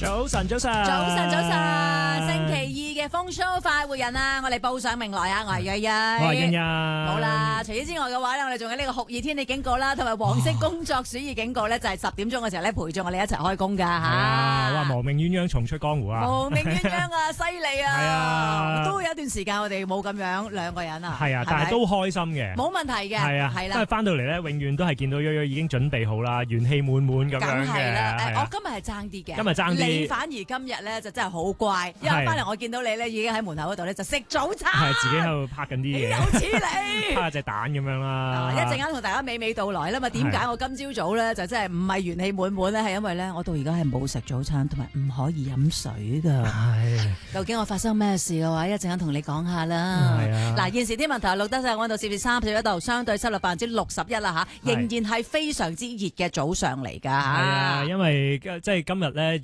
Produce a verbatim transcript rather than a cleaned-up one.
早晨，早晨， 早晨，早晨，星期二嘅風騷快活人啊！我哋報上名來啊！我係欣欣， 我係欣欣。 好啦，除此之外嘅話咧，我哋仲有呢個酷熱天氣警告啦，同埋黃色工作暑熱警告咧，就係十點鐘嘅時候咧，陪住我哋一齊開工噶吓。 哇！亡命鴛鴦重出江湖啊！ 亡命鴛鴦啊，犀利啊！ 係啊， 都有一段時間我哋冇咁樣兩個人啊。 係啊，但係都開心嘅。 冇問題嘅。 係啊，係啦。因為翻到嚟咧，永遠都係見到悠悠已經準備好啦，元氣滿滿咁樣嘅。 梗係啦，誒，我今日係爭啲嘅。 今日爭啲。 你反而今日咧就真係好乖，因為翻嚟我見到你咧已經喺門口嗰度咧就食早餐， 係自己喺度拍緊啲嘢， 有似你拍下隻蛋咁樣啦。 一陣間同大家娓娓道來啦嘛，點解我今朝早咧就真係唔係元氣滿滿咧？係因為咧我到而家係冇食早餐，同埋唔可以飲水噶。係，究竟我發生咩事嘅話，一陣間同你講下啦。係啊，嗱，現時天文台錄得晒溫度攝氏三十一度，相對濕度百分之六十一啦吓，仍然係非常之熱嘅早上嚟噶。係啊，因為即係今日咧。